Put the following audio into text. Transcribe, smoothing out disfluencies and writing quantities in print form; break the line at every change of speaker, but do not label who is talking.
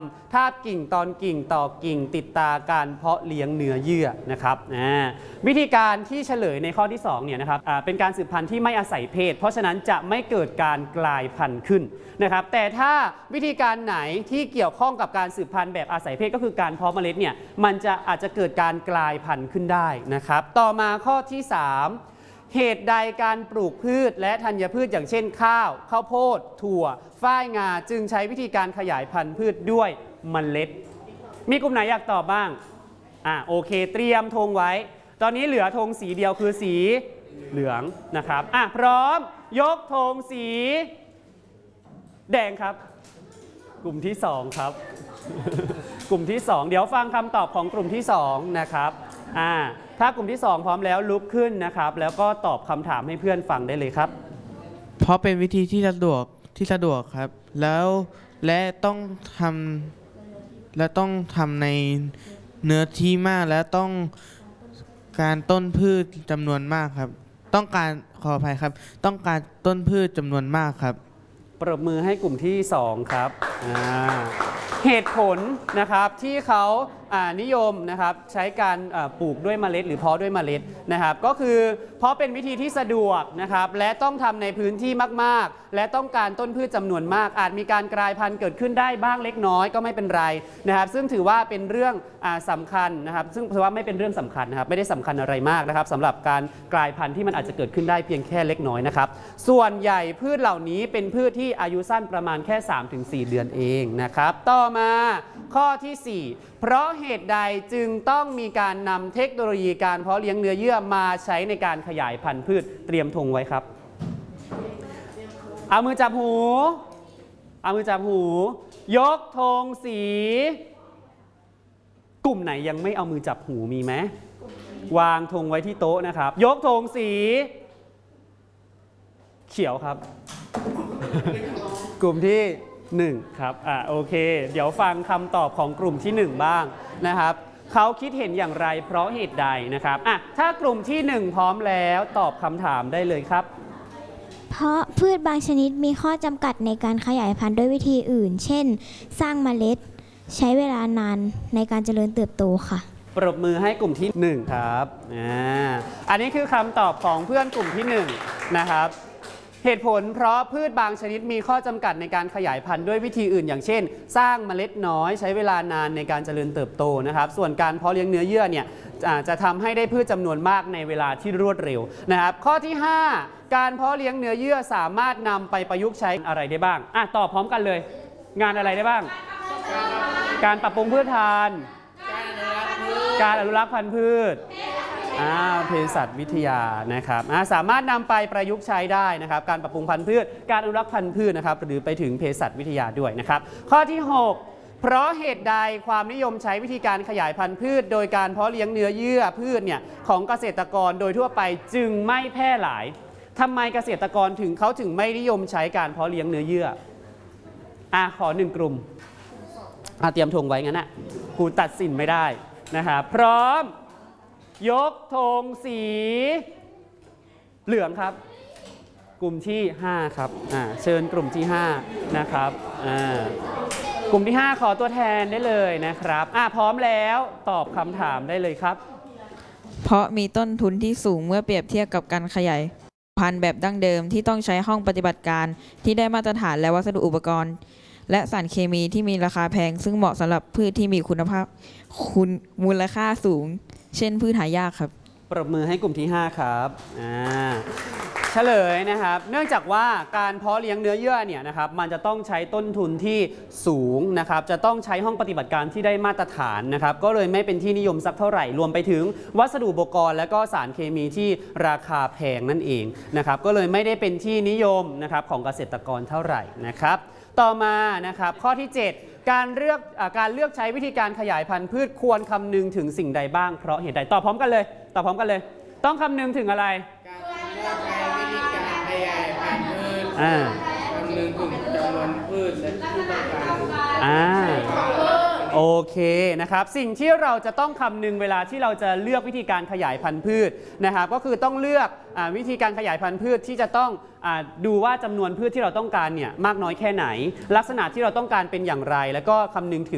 ทาบกิ่งตอนกิ่งต่อกิ่งติดตาการเพาะเลี้ยงเนื้อเยื่อนะครับวิธีการที่เฉลยในข้อที่2เนี่ยนะครับเป็นการสืบพันธุ์ที่ไม่อาศัยเพศเพราะฉะนั้นจะไม่เกิดการกลายพันธุ์ขึ้นนะครับแต่ถ้าวิธีการไหนที่เกี่ยวข้องกับการสืบพันธุ์แบบอาศัยเพศก็คือการเพาะเมล็ดเนี่ยมันจะอาจจะเกิดการกลายพันธุ์ขึ้นได้นะครับต่อมาข้อที่3เหตุใดการปลูกพืชและธัญพืชอย่างเช่นข้าวข้าวโพดถั่วฝ้ายงาจึงใช้วิธีการขยายพันธุ์พืชด้วยเมล็ดมีกลุ่มไหนอยากตอบบ้างโอเคเตรียมธงไว้ตอนนี้เหลือธงสีเดียวคือสีเหลืองนะครับพร้อมยกธงสีแดงครับกลุ่มที่2ครับ กลุ่มที่2เดี๋ยวฟังคำตอบของกลุ่มที่2นะครับถ้ากลุ่มที่2พร้อมแล้วลุกขึ้นนะครับแล้วก็ตอบคำถามให้เพื่อนฟังได้เลยครับ
เพราะเป็นวิธีที่สะดวกครับและต้องทำในเนื้อที่มากและต้องการต้นพืชจำนวนมากครับขออภัยครับต้องการต้นพืชจำนวนมากครับ
ปรบมือให้กลุ่มที่2ครับเหตุผลนะครับที่เขานิยมนะครับใช้การปลูกด้วยเมล็ดหรือเพาะด้วยเมล็ดนะครับก็คือเพราะเป็นวิธีที่สะดวกนะครับและต้องทำในพื้นที่มากๆและต้องการต้นพืชจำนวนมากอาจมีการกลายพันธุ์เกิดขึ้นได้บ้างเล็กน้อยก็ไม่เป็นไรนะครับซึ่งถือว่าเป็นเรื่องสำคัญนะครับซึ่งถือว่าไม่เป็นเรื่องสำคัญนะครับไม่ได้สำคัญอะไรมากนะครับสำหรับการกลายพันธุ์ที่มันอาจจะเกิดขึ้นได้เพียงแค่เล็กน้อยนะครับส่วนใหญ่พืชเหล่านี้เป็นพืชที่อายุสั้นประมาณแค่ 3-4 เดือนเองนะครับต่อมาข้อที่4เพราะเหตุใดจึงต้องมีการนำเทคโนโลยีการเพาะเลี้ยงเนื้อเยื่อมาใช้ในการขยายพันธุ์พืชเตรียมธงไว้ครับเอามือจับหูยกธงสีกลุ่มไหนยังไม่เอามือจับหูมีไหมวางธงไว้ที่โต๊ะนะครับยกธงสีเขียวครับ กลุ่มที่1ครับโอเคเดี๋ยวฟังคำตอบของกลุ่มที่1บ้างนะครับเขาคิดเห็นอย่างไรเพราะเหตุใดนะครับถ้ากลุ่มที่1พร้อมแล้วตอบคำถามได้เลยครับ
เพราะพืชบางชนิดมีข้อจำกัดในการขยายพันธุ์ด้วยวิธีอื่นเช่นสร้างเมล็ดใช้เวลานานในการเจริญเติบโตค่ะ
ปรบมือให้กลุ่มที่1ครับอันนี้คือคำตอบของเพื่อนกลุ่มที่1นะครับเหตุผลเพราะพืชบางชนิดมีข้อจำกัดในการขยายพันธุ์ด้วยวิธีอื่นอย่างเช่นสร้างเมล็ดน้อยใช้เวลานานในการเจริญเติบโตนะครับส่วนการเพาะเลี้ยงเนื้อเยื่อเนี่ยจะทำให้ได้พืชจำนวนมากในเวลาที่รวดเร็วนะครับข้อที่5การเพาะเลี้ยงเนื้อเยื่อสามารถนำไปประยุกต์ใช้อะไรได้บ้างตอบพร้อมกันเลยงานอะไรได้บ้างการปรับปรุงพืชพันธุ์การอนุรักษ์พันธุ์พืชเภสัชวิทยานะครับสามารถนำไปประยุกต์ใช้ได้นะครับการปรับปรุงพันธุ์พืชการอนุรักษ์พันธุ์พืชนะครับหรือไปถึงเภสัชวิทยาด้วยนะครับข้อที่6เพราะเหตุใดความนิยมใช้วิธีการขยายพันธุ์พืชโดยการเพาะเลี้ยงเนื้อเยื่อพืชเนี่ยของเกษตรกรโดยทั่วไปจึงไม่แพร่หลายทำไมเกษตรกรเขาถึงไม่นิยมใช้การเพาะเลี้ยงเนื้อเยื่อขอ1กลุ่มเตรียมธงไว้งั้นนะครูตัดสินไม่ได้นะครับพร้อมยกธงสีเหลืองครับกลุ่มที่5ครับเชิญกลุ่มที่5นะครับกลุ่มที่5ขอตัวแทนได้เลยนะครับพร้อมแล้วตอบคำถามได้เลยครับ
เพราะมีต้นทุนที่สูงเมื่อเปรียบเทียบกับการขยายพันธุ์แบบดั้งเดิมที่ต้องใช้ห้องปฏิบัติการที่ได้มาตรฐานและวัสดุอุปกรณ์และสารเคมีที่มีราคาแพงซึ่งเหมาะสำหรับพืชที่มีมูลค่าสูงเช่นพืชหายากครับ
ปรบมือให้กลุ่มที่5ครับเฉลยนะครับเนื่องจากว่าการเพาะเลี้ยงเนื้อเยื่อเนี่ยนะครับมันจะต้องใช้ต้นทุนที่สูงนะครับจะต้องใช้ห้องปฏิบัติการที่ได้มาตรฐานนะครับก็เลยไม่เป็นที่นิยมสักเท่าไหร่รวมไปถึงวัสดุอุปกรณ์และก็สารเคมีที่ราคาแพงนั่นเองนะครับก็เลยไม่ได้เป็นที่นิยมนะครับของเกษตรกรเท่าไหร่นะครับต่อมานะครับข้อที่7การเลือกใช้วิธีการขยายพันธุ์พืชควรคำนึงถึงสิ่งใดบ้างเพราะเหตุใดตอบพร้อมกันเลยต้องคำนึงถึงอะไร
การเลือกใช้วิธีการขยายพันธุ์พืชคำนึงถึงจำนวนพืชและที่ต้องการ
โอเคนะครับสิ่งที่เราจะต้องคำนึงเวลาที่เราจะเลือกวิธีการขยายพันธุ์พืชนะครับก็คือต้องเลือกวิธีการขยายพันธุ์พืชที่จะต้องดูว่าจำนวนพืชที่เราต้องการเนี่ยมากน้อยแค่ไหนลักษณะที่เราต้องการเป็นอย่างไรแล้วก็คำนึงถึง